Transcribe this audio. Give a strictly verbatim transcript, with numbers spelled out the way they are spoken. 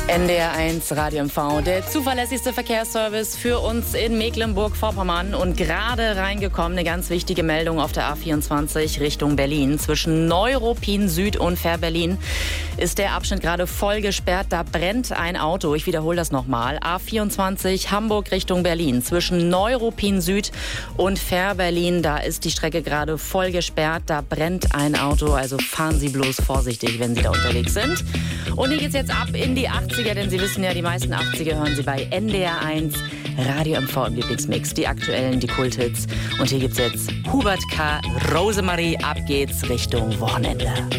N D R eins Radio M V, der zuverlässigste Verkehrsservice für uns in Mecklenburg-Vorpommern. Und gerade reingekommen, eine ganz wichtige Meldung auf der A vierundzwanzig Richtung Berlin. Zwischen Neuruppin Süd und Fähr-Berlin ist der Abschnitt gerade voll gesperrt. Da brennt ein Auto. Ich wiederhole das nochmal. A vierundzwanzig Hamburg Richtung Berlin. Zwischen Neuruppin Süd und Fähr-Berlin, da ist die Strecke gerade voll gesperrt. Da brennt ein Auto. Also fahren Sie bloß vorsichtig, wenn Sie da unterwegs sind. Und hier geht's jetzt ab in die achtziger, denn Sie wissen ja, die meisten achtziger hören Sie bei N D R eins Radio M V im Lieblingsmix. Die aktuellen, die Kulthits. Und hier gibt's jetzt Hubert K. Rosemarie. Ab geht's Richtung Wochenende.